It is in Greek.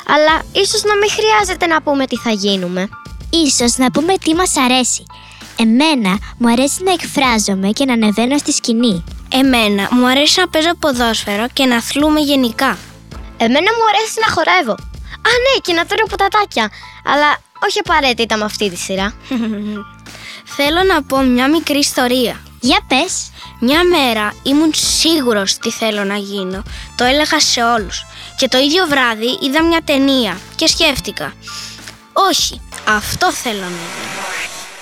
αλλά ίσως να μην χρειάζεται να πούμε τι θα γίνουμε. Ίσως να πούμε τι μας αρέσει. Εμένα μου αρέσει να εκφράζομαι και να ανεβαίνω στη σκηνή. Εμένα μου αρέσει να παίζω ποδόσφαιρο και να αθλούμε γενικά. Εμένα μου αρέσει να χορεύω. Α, ναι, και να τρώω ποτατάκια. Αλλά όχι απαραίτητα με αυτή τη σειρά. Θέλω να πω μια μικρή ιστορία. Για πες. Μια μέρα ήμουν σίγουρος τι θέλω να γίνω. Το έλεγα σε όλους. Και το ίδιο βράδυ είδα μια ταινία και σκέφτηκα, όχι, αυτό θέλω να γίνω.